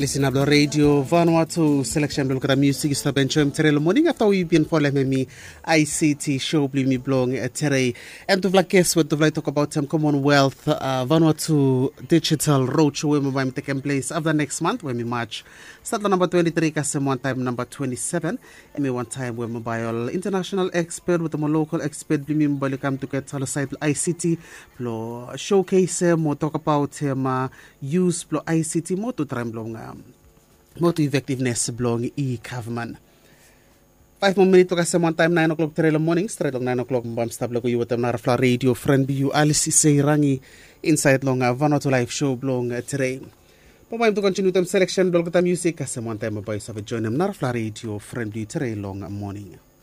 Listen up the radio Vanuatu selection blog the music is the bench terel morning after we been for me ICT show blimi blong today and to like guess what to talk about Commonwealth Vanuatu digital roadshow when we taking place of the next month when we march start number 23 kasem one time number 27 and me one time when we buy all international expert with the local expert blimi mbali come to get all side ICT blo showcase mo talk about use blo ICT mo to try blong more to effectiveness belong e-government. 5 more minutes kasi one time 9 o'clock today morning straight long 9 o'clock mbam stable ko yuwatam na Rafla radio friend you Alice Seirangi inside long Vanuatu live show belong today. Pamaim to continue them selection blog the music kasi one time boys have join them na Rafla radio friend you today long morning.